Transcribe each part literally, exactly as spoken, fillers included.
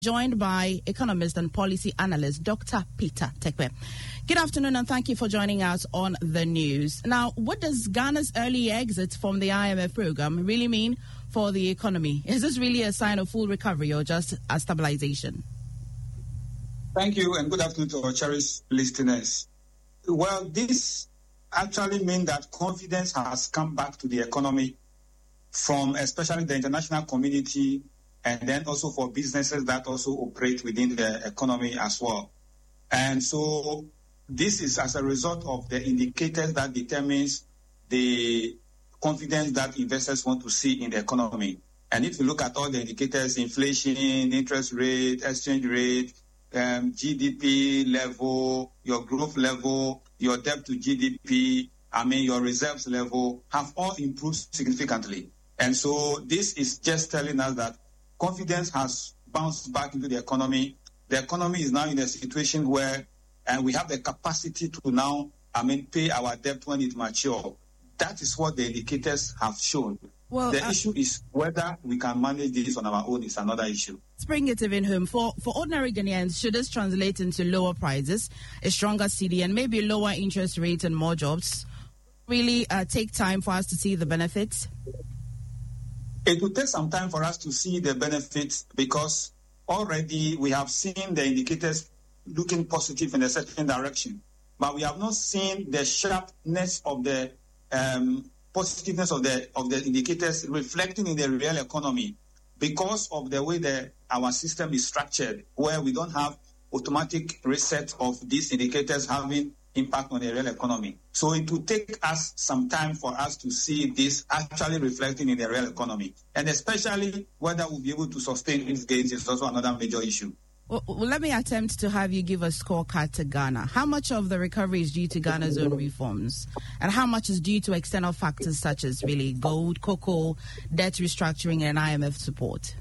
joined by economist and policy analyst Doctor Peter Tekpe. Good afternoon and thank you for joining us on the news. Now, what does Ghana's early exit from the I M F program really mean for the economy? Is this really a sign of full recovery or just a stabilization? Thank you and good afternoon to our cherished listeners. Well, this actually means that confidence has come back to the economy from especially the international community and then also for businesses that also operate within the economy as well. And so this is as a result of the indicators that determines the confidence that investors want to see in the economy. And if you look at all the indicators, inflation, interest rate, exchange rate, um, G D P level, your growth level, your debt to G D P, I mean, your reserves level have all improved significantly. And so this is just telling us that confidence has bounced back into the economy. The economy is now in a situation where and we have the capacity to now, I mean, pay our debt when it matures. That is what the indicators have shown. Well, the uh, issue is whether we can manage this on our own is another issue. Let's bring it even home. For, for ordinary Ghanaians, should this translate into lower prices, a stronger C D, and maybe lower interest rates and more jobs? Really uh, take time for us to see the benefits? It will take some time for us to see the benefits because already we have seen the indicators looking positive in a certain direction. But we have not seen the sharpness of the um, positiveness of the of the indicators reflecting in the real economy because of the way that our system is structured, where we don't have automatic reset of these indicators having impact on the real economy. So it will take us some time for us to see this actually reflecting in the real economy. And especially whether we'll be able to sustain these gains is also another major issue. Well, well, let me attempt to have you give a scorecard to Ghana. How much of the recovery is due to Ghana's own reforms? And how much is due to external factors such as really gold, cocoa, debt restructuring, and I M F support?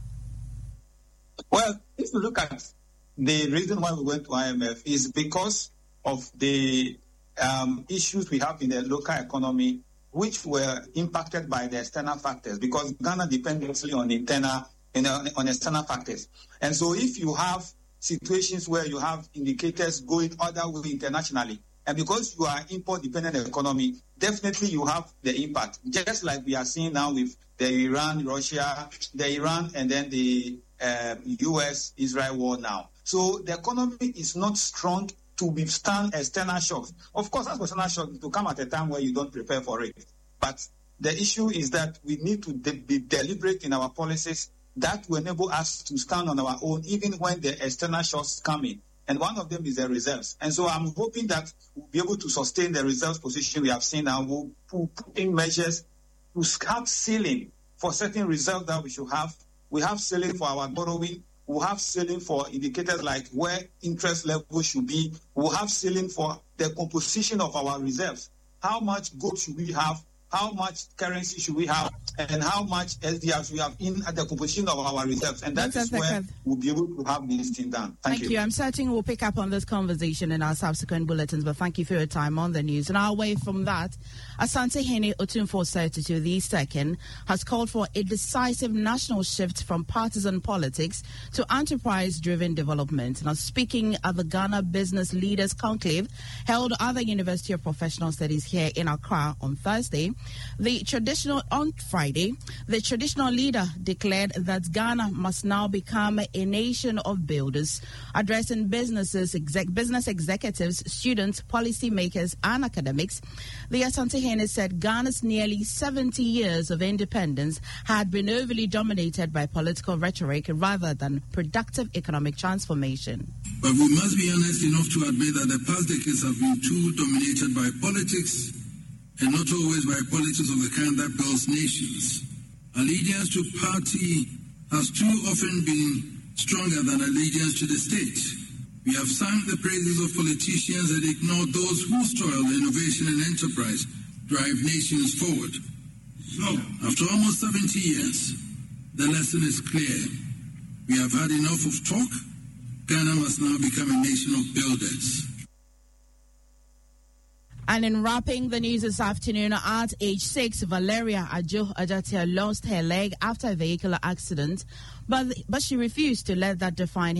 Well, if you look at the reason why we went to I M F is because of the um, issues we have in the local economy, which were impacted by the external factors, because Ghana depends mostly on internal and on external factors. And so if you have situations where you have indicators going other way internationally, and because you are import-dependent economy, definitely you have the impact, just like we are seeing now with the Iran, Russia, the Iran, and then the uh, U S Israel war now. So the economy is not strong to withstand external shocks. Of course, that's external shocks to come at a time where you don't prepare for it. But the issue is that we need to de- be deliberate in our policies that will enable us to stand on our own even when the external shocks come in. And one of them is the reserves. And so I'm hoping that we'll be able to sustain the reserves position we have seen now. We'll put in measures to have ceiling for certain reserves that we should have. We have ceiling for our borrowing. We'll have ceiling for indicators like where interest level should be. We'll have ceiling for the composition of our reserves. How much gold should we have? How much currency should we have? And how much S D R should we have in at the composition of our reserves? And that is where we'll be able to have this thing done. Thank, thank you. you. I'm certain we'll pick up on this conversation in our subsequent bulletins, but thank you for your time on the news. And away from that, Asante-Hene Otumfuo-Sotito the Second has called for a decisive national shift from partisan politics to enterprise-driven development. Now, speaking at the Ghana Business Leaders Conclave held at the University of Professional Studies here in Accra on Thursday, the traditional on Friday, the traditional leader declared that Ghana must now become a nation of builders, addressing businesses, exec, business executives, students, policymakers, and academics. The Asante-Hene said Ghana's nearly seventy years of independence had been overly dominated by political rhetoric rather than productive economic transformation. But we must be honest enough to admit that the past decades have been too dominated by politics, and not always by politics of the kind that builds nations. Allegiance to party has too often been stronger than allegiance to the state. We have sung the praises of politicians and ignored those whose toil, innovation, and enterprise drive nations forward. So, after almost seventy years, the lesson is clear. We have had enough of talk. Ghana must now become a nation of builders. And in wrapping the news this afternoon, at age six, Valeria Ajo Ajatia lost her leg after a vehicular accident, but but she refused to let that define